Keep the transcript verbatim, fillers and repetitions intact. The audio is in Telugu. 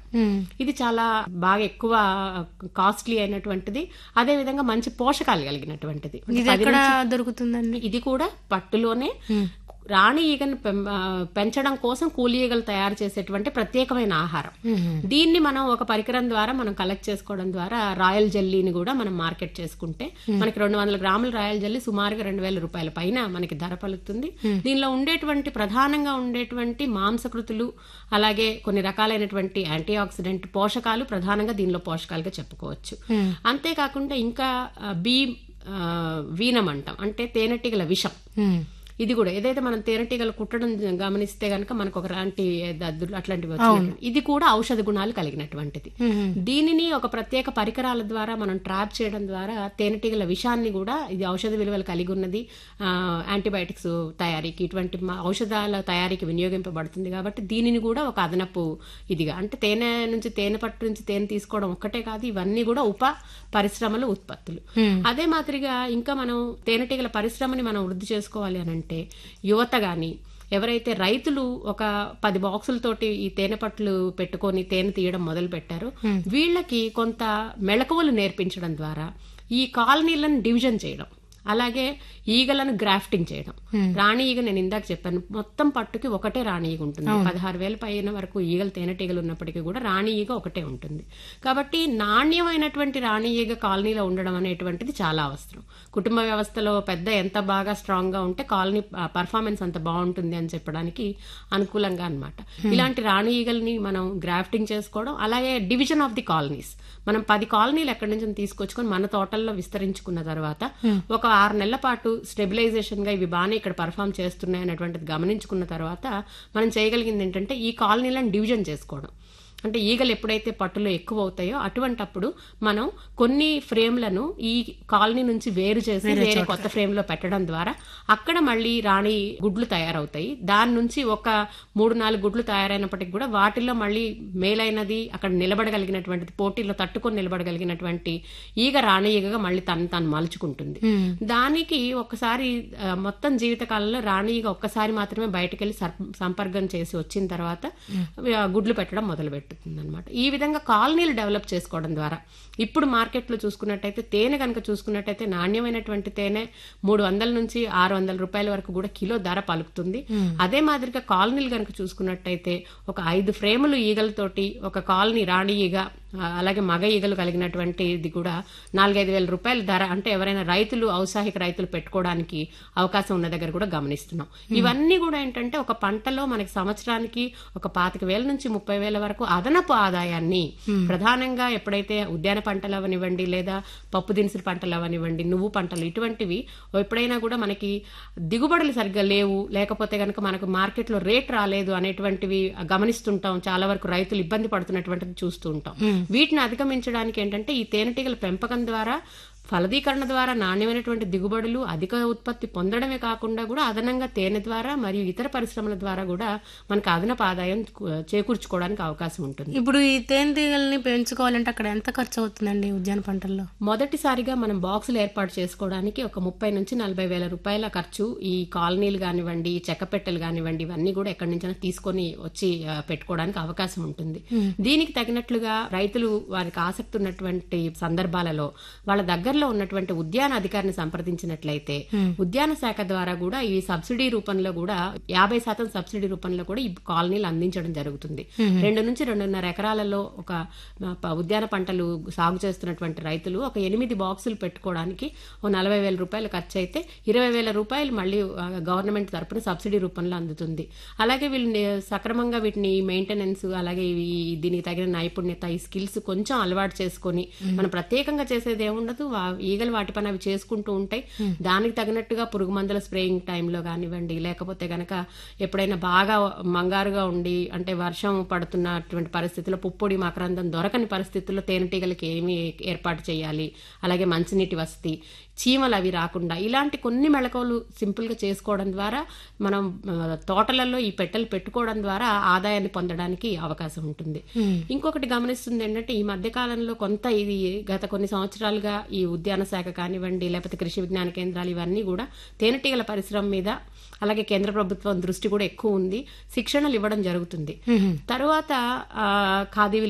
ఇది చాలా బాగా ఎక్కువ కాస్ట్లీ అయినటువంటిది, అదే విధంగా మంచి పోషకాలు కలిగినటువంటిది. దొరుకుతుందండి ఇది కూడా పట్టులోనే రాణి ఈగను పెంచడం కోసం కూలి ఈగలు తయారు చేసేటువంటి ప్రత్యేకమైన ఆహారం. దీన్ని మనం ఒక పరికరం ద్వారా మనం కలెక్ట్ చేసుకోవడం ద్వారా రాయల్ జెల్లీని కూడా మనం మార్కెట్ చేసుకుంటే మనకి రెండు వందల గ్రాముల రాయల్ జెల్లీ సుమారుగా రెండు వేల రూపాయల పైన మనకి ధర పలుకుతుంది. దీనిలో ఉండేటువంటి ప్రధానంగా ఉండేటువంటి మాంసకృతులు అలాగే కొన్ని రకాలైనటువంటి యాంటీ ఆక్సిడెంట్ పోషకాలు ప్రధానంగా దీనిలో పోషకాలుగా చెప్పుకోవచ్చు. అంతేకాకుండా ఇంకా బీ వీనం అంటాం, అంటే తేనెటీగల విషం. ఇది కూడా ఏదైతే మనం తేనెటీగలు కుట్టడం గమనిస్తే గనక మనకు ఒక లాంటి దద్దులు అట్లాంటివి వచ్చినట్టు, ఇది కూడా ఔషధ గుణాలు కలిగినటువంటిది. దీనిని ఒక ప్రత్యేక పరికరాల ద్వారా మనం ట్రాప్ చేయడం ద్వారా తేనెటీగల విషాన్ని కూడా, ఇది ఔషధ విలువలు కలిగి ఉన్నది, యాంటీబయాటిక్స్ తయారీకి ఇటువంటి ఔషధాల తయారీకి వినియోగింపబడుతుంది కాబట్టి దీనిని కూడా ఒక అదనపు ఇదిగా, అంటే తేనె నుంచి తేనె పట్టు నుంచి తేనె తీసుకోవడం ఒక్కటే కాదు, ఇవన్నీ కూడా ఉప పరిశ్రమలు ఉత్పత్తులు. అదే మాదిరిగా ఇంకా మనం తేనెటీగల పరిశ్రమని మనం వృద్ధి చేసుకోవాలి అని అంటే యువత గాని ఎవరైతే రైతులు ఒక పది బాక్సులతోటి ఈ తేనె పట్లు పెట్టుకొని తేనె తీయడం మొదలు పెట్టారో వీళ్ళకి కొంత మెళకువలు నేర్పించడం ద్వారా ఈ కాలనీలను డివిజన్ చేయడం, అలాగే ఈగలను గ్రాఫ్టింగ్ చేయడం. రాణి ఈగ నేను ఇందాక చెప్పాను, మొత్తం పట్టుకి ఒకటే రాణి ఈగ ఉంటుంది. పదహారు వేల పైన వరకు ఈగలు తేనెటీగలు ఉన్నప్పటికీ కూడా రాణి ఈగ ఒకటే ఉంటుంది. కాబట్టి నాణ్యమైనటువంటి రాణి ఈగ కాలనీలో ఉండడం అనేటువంటిది చాలా అవసరం. కుటుంబ వ్యవస్థలో పెద్ద ఎంత బాగా స్ట్రాంగ్ గా ఉంటే కాలనీ పర్ఫార్మెన్స్ అంత బాగుంటుంది అని చెప్పడానికి అనుకూలంగా అన్నమాట. ఇలాంటి రాణి ఈగల్ని మనం గ్రాఫ్టింగ్ చేసుకోవడం, అలాగే డివిజన్ ఆఫ్ ది కాలనీస్, మనం పది కాలనీలు ఎక్కడి నుంచి తీసుకొచ్చుకొని మన తోటల్లో విస్తరించుకున్న తర్వాత ఒక ఆరు నెలల పాటు స్టెబిలైజేషన్ గా ఇవి బాగానే ఇక్కడ పర్ఫామ్ చేస్తున్నాయి అనేటువంటిది గమనించుకున్న తర్వాత మనం చేయగలిగింది ఏంటంటే ఈ కాలనీలను డివిజన్ చేసుకోవడం. అంటే ఈగలు ఎప్పుడైతే పట్టులో ఎక్కువ అవుతాయో అటువంటప్పుడు మనం కొన్ని ఫ్రేమ్లను ఈ కాలనీ నుంచి వేరు చేసి వేరే కొత్త ఫ్రేమ్ లో పెట్టడం ద్వారా అక్కడ మళ్ళీ రాణి గుడ్లు తయారవుతాయి. దాని నుంచి ఒక మూడు నాలుగు గుడ్లు తయారైనప్పటికీ కూడా వాటిల్లో మళ్ళీ మేలైనది అక్కడ నిలబడగలిగినటువంటిది, పోటీలో తట్టుకొని నిలబడగలిగినటువంటి ఈగ రాణి ఈగగా మళ్ళీ తను తాను మలుచుకుంటుంది. దానికి ఒకసారి మొత్తం జీవితకాలంలో రాణి ఈగ ఒక్కసారి మాత్రమే బయటకు వెళ్లి సంపర్కం చేసి వచ్చిన తర్వాత గుడ్లు పెట్టడం మొదలు పెట్టు అనమాట. ఈ విధంగా కాలనీలు డెవలప్ చేసుకోవడం ద్వారా ఇప్పుడు మార్కెట్లో చూసుకున్నట్టయితే తేనె కనుక చూసుకున్నట్టయితే నాణ్యమైనటువంటి తేనె మూడు వందల నుంచి ఆరు వందల రూపాయల వరకు కూడా కిలో ధర పలుకుతుంది. అదే మాదిరిగా కాలనీలు కనుక చూసుకున్నట్టయితే ఒక ఐదు ఫ్రేములు ఈగలతోటి ఒక కాలనీ రాణి ఈగ అలాగే మగ ఈగలు కలిగినటువంటి ఇది కూడా నాలుగైదు వేల రూపాయల ధర, అంటే ఎవరైనా రైతులు ఔత్సాహిక రైతులు పెట్టుకోవడానికి అవకాశం ఉన్న దగ్గర కూడా గమనిస్తున్నాం. ఇవన్నీ కూడా ఏంటంటే ఒక పంటలో మనకి సంవత్సరానికి ఒక పాతిక వేల నుంచి ముప్పై వేల వరకు అదనపు ఆదాయాన్ని ప్రధానంగా ఎప్పుడైతే ఉద్యాన పంటలు అవనివ్వండి లేదా పప్పు దినుసుల పంటలు అవనివ్వండి నువ్వు పంటలు ఇటువంటివి ఎప్పుడైనా కూడా మనకి దిగుబడులు సరిగ్గా లేవు, లేకపోతే కనుక మనకు మార్కెట్లో రేట్ రాలేదు అనేటువంటివి గమనిస్తుంటాం. చాలా వరకు రైతులు ఇబ్బంది పడుతున్నటువంటిది చూస్తూ ఉంటాం. వీటిని అధిగమించడానికి ఏంటంటే ఈ తేనెటీగల పెంపకం ద్వారా ఫలదీకరణ ద్వారా నాణ్యమైనటువంటి దిగుబడులు అధిక ఉత్పత్తి పొందడమే కాకుండా కూడా అదనంగా తేనె ద్వారా మరియు ఇతర పరిశ్రమల ద్వారా కూడా మనకు అదనపు ఆదాయం చేకూర్చుకోవడానికి అవకాశం ఉంటుంది. ఇప్పుడు ఈ తేనెటీగల్ని పెంచుకోవాలంటే అక్కడ ఎంత ఖర్చు అవుతుందండి ఉద్యాన పంటల్లో? మొదటిసారిగా మనం బాక్సులు ఏర్పాటు చేసుకోవడానికి ఒక ముప్పై నుంచి నలభై వేల రూపాయల ఖర్చు ఈ కాలనీలు కానివ్వండి, చెక్క పెట్టెలు కానివ్వండి, ఇవన్నీ కూడా ఎక్కడి నుంచైనా తీసుకొని వచ్చి పెట్టుకోవడానికి అవకాశం ఉంటుంది. దీనికి తగినట్లుగా రైతులు వారికి ఆసక్తి ఉన్నటువంటి సందర్భాలలో వాళ్ళ దగ్గర ఉన్నటువంటి ఉద్యాన అధికారిని సంప్రదించినట్లయితే ఉద్యాన శాఖ ద్వారా కూడా ఈ సబ్సిడీ రూపంలో కూడా యాభై శాతం సబ్సిడీ రూపంలో కూడా ఈ కాలనీలు అందించడం జరుగుతుంది. రెండు నుంచి రెండున్నర ఎకరాలలో ఒక ఉద్యాన పంటలు సాగు చేస్తున్నటువంటి రైతులు ఒక ఎనిమిది బాక్సులు పెట్టుకోవడానికి ఒక నలభై వేల రూపాయలు ఖర్చు అయితే ఇరవై వేల రూపాయలు మళ్ళీ గవర్నమెంట్ తరపున సబ్సిడీ రూపంలో అందుతుంది. అలాగే వీళ్ళు సక్రమంగా వీటిని మెయింటెనెన్స్ అలాగే దీనికి తగిన నైపుణ్యత ఈ స్కిల్స్ కొంచెం అలవాటు చేసుకొని మనం ప్రత్యేకంగా చేసేది ఏముండదు, ఈగలు వాటి పని అవి చేసుకుంటూ ఉంటాయి. దానికి తగినట్టుగా పురుగు మందుల స్ప్రేయింగ్ టైంలో కానివ్వండి, లేకపోతే గనక ఎప్పుడైనా బాగా మంగారుగా ఉండి అంటే వర్షం పడుతున్నటువంటి పరిస్థితుల్లో పుప్పొడి మకరందం దొరకని పరిస్థితుల్లో తేనెటీగలకి ఏమి ఏర్పాటు చేయాలి, అలాగే మంచినీటి వసతి, చీమలు అవి రాకుండా ఇలాంటి కొన్ని మెళకువలు సింపుల్ గా చేసుకోవడం ద్వారా మనం తోటలలో ఈ పెట్టెలు పెట్టుకోవడం ద్వారా ఆదాయాన్ని పొందడానికి అవకాశం ఉంటుంది. ఇంకొకటి గమనిస్తుంది ఏంటంటే ఈ మధ్య కాలంలో కొంత ఇది గత కొన్ని సంవత్సరాలుగా ఈ ఉద్యాన శాఖ కానివ్వండి లేకపోతే కృషి విజ్ఞాన కేంద్రాలు ఇవన్నీ కూడా తేనెటీగల పరిశ్రమ మీద అలాగే కేంద్ర ప్రభుత్వం దృష్టి కూడా ఎక్కువ ఉంది, శిక్షణలు ఇవ్వడం జరుగుతుంది. తర్వాత ఖాదీ